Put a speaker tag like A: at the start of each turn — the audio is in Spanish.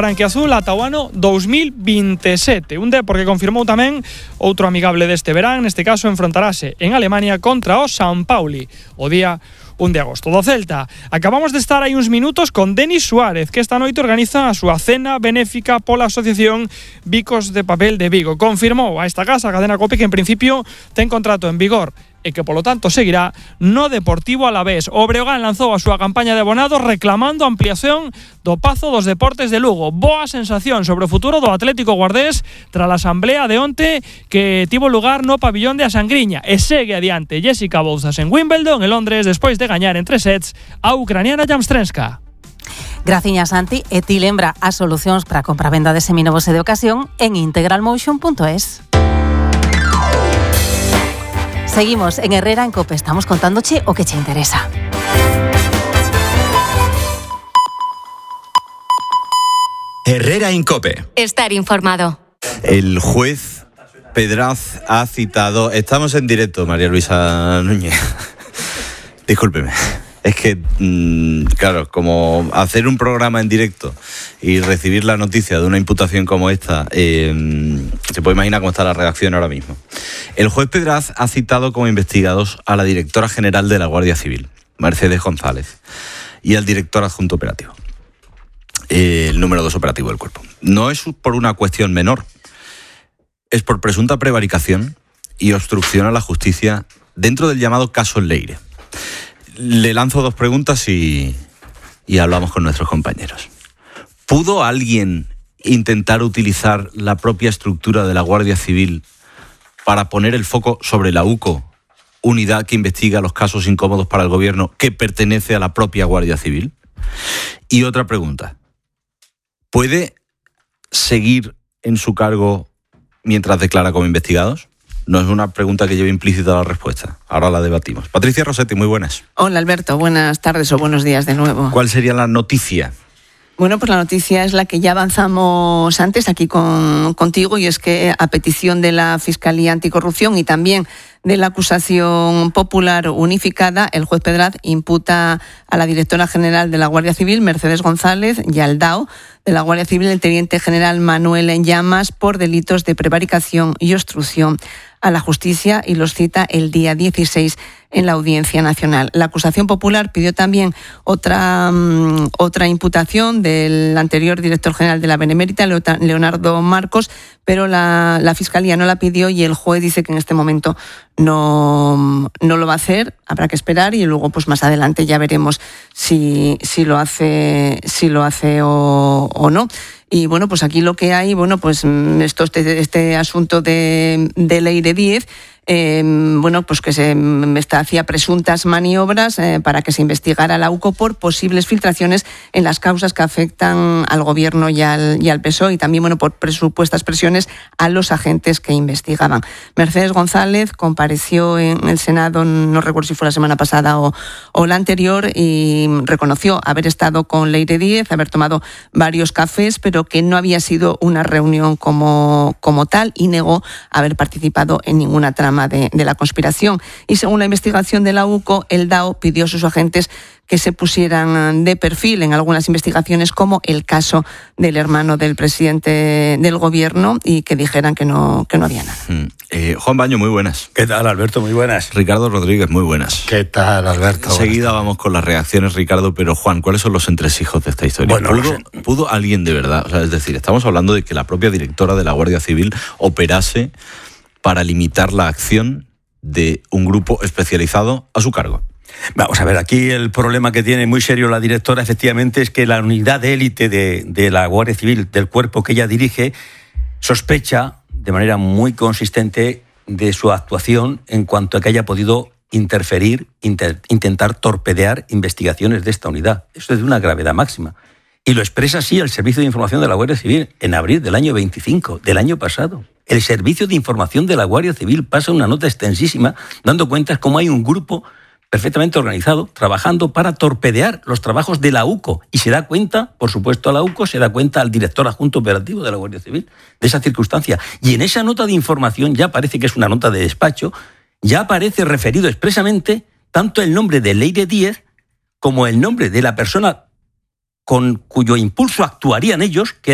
A: branquiazul ata o ano 2027. Un Depor que confirmou tamén outro amigable deste verán, neste caso enfrontarase en Alemania contra o San Pauli o día 1 de agosto. Do Celta, acabamos de estar aí uns minutos con Denis Suárez, que esta noite organiza a súa cena benéfica pola asociación Bicos de Papel de Vigo. Confirmou a esta casa, a cadena COPE, que en principio ten contrato en vigor e que polo tanto seguirá no Deportivo Alavés. O Breogán lanzou a súa campaña de abonados reclamando a ampliación do Pazo dos Deportes de Lugo. Boa sensación sobre o futuro do Atlético Guardés tras a asamblea de onte que tivo lugar no pabillón de A Sangriña. E segue adiante Jessica Bouzas en Wimbledon, en Londres, despois de gañar en 3 sets a ucraniana Jamstrenska.
B: Graciñas, Santi. E ti lembra as solucións para a compra-venda de seminovos e de ocasión en integralmotion.es. Seguimos en Herrera en COPE, estamos contándoche o que te interesa.
C: Herrera en COPE.
D: Estar informado.
C: El juez Pedraz ha citado... Estamos en directo, María Luisa Núñez. Discúlpeme. Es que, claro, como hacer un programa en directo y recibir la noticia de una imputación como esta, se puede imaginar cómo está la redacción ahora mismo. El juez Pedraz ha citado como investigados a la directora general de la Guardia Civil, Mercedes González, y al director adjunto operativo, el número 2 operativo del cuerpo. No es por una cuestión menor, es por presunta prevaricación y obstrucción a la justicia dentro del llamado caso Leire. Le lanzo 2 preguntas y hablamos con nuestros compañeros. ¿Pudo alguien intentar utilizar la propia estructura de la Guardia Civil para poner el foco sobre la UCO, unidad que investiga los casos incómodos para el gobierno, que pertenece a la propia Guardia Civil? Y otra pregunta. ¿Puede seguir en su cargo mientras declara como investigados? No es una pregunta que lleve implícita la respuesta. Ahora la debatimos. Patricia Rossetti, muy buenas.
E: Hola, Alberto. Buenas tardes o buenos días de nuevo.
C: ¿Cuál sería la noticia?
E: Bueno, pues la noticia es la que ya avanzamos antes aquí contigo, y es que a petición de la Fiscalía Anticorrupción y también de la acusación popular unificada, el juez Pedraz imputa a la directora general de la Guardia Civil, Mercedes González, y al DAO de la Guardia Civil, el teniente general Manuel Llamas, por delitos de prevaricación y obstrucción a la justicia, y los cita el día 16 en la Audiencia Nacional. La acusación popular pidió también otra imputación del anterior director general de la Benemérita, Leonardo Marcos, pero la Fiscalía no la pidió y el juez dice que en este momento no lo va a hacer. Habrá que esperar y luego pues más adelante ya veremos si lo hace o no. Y bueno, pues aquí lo que hay, bueno, pues este asunto de Leire Díez, bueno, pues que se hacía presuntas maniobras para que se investigara la UCO por posibles filtraciones en las causas que afectan al gobierno y al PSOE, y también, bueno, por supuestas presiones a los agentes que investigaban. Mercedes González compareció en el Senado, no recuerdo si fue la semana pasada o la anterior, y reconoció haber estado con Leire Díez, haber tomado varios cafés, pero que no había sido una reunión como tal, y negó haber participado en ninguna trama de la conspiración. Y según la investigación de la UCO, el DAO pidió a sus agentes que se pusieran de perfil en algunas investigaciones, como el caso del hermano del presidente del gobierno, y que dijeran que no había nada.
C: Juan Baño, muy buenas.
F: ¿Qué tal, Alberto? Muy buenas.
C: Ricardo Rodríguez, muy buenas.
F: ¿Qué tal, Alberto?
C: Enseguida vamos con las reacciones, Ricardo, pero Juan, ¿cuáles son los entresijos de esta historia?
F: Bueno,
C: ¿Pudo alguien de verdad? O sea, es decir, estamos hablando de que la propia directora de la Guardia Civil operase para limitar la acción de un grupo especializado a su cargo.
F: Vamos a ver, aquí el problema que tiene muy serio la directora, efectivamente, es que la unidad de élite de la Guardia Civil, del cuerpo que ella dirige, sospecha de manera muy consistente de su actuación en cuanto a que haya podido interferir, intentar torpedear investigaciones de esta unidad. Esto es de una gravedad máxima. Y lo expresa así el Servicio de Información de la Guardia Civil en abril del año 25, del año pasado. El Servicio de Información de la Guardia Civil pasa una nota extensísima dando cuenta cómo hay un grupo perfectamente organizado trabajando para torpedear los trabajos de la UCO. Y se da cuenta, por supuesto, a la UCO, se da cuenta al director adjunto operativo de la Guardia Civil de esa circunstancia. Y en esa nota de información, ya parece que es una nota de despacho, ya aparece referido expresamente tanto el nombre de Leire Díez como el nombre de la persona con cuyo impulso actuarían ellos, que